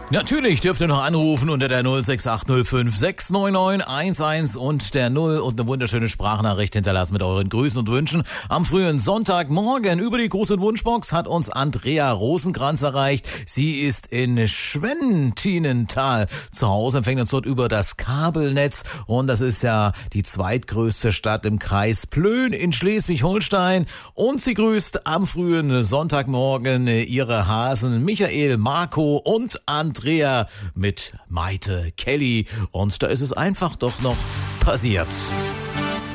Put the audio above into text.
Natürlich dürft ihr noch anrufen unter der 06805 699 11 und der 0 und eine wunderschöne Sprachnachricht hinterlassen mit euren Grüßen und Wünschen. Am frühen Sonntagmorgen über die große Wunschbox hat uns Andrea Rosenkranz erreicht. Sie ist in Schwentinental zu Hause, empfängt uns dort über das Kabelnetz und das ist ja die zweitgrößte Stadt im Kreis Plön in Schleswig-Holstein und sie grüßt am frühen Sonntagmorgen ihre Hasen Michael, Marco und Andrea mit Maite, Kelly und da ist es einfach doch noch passiert.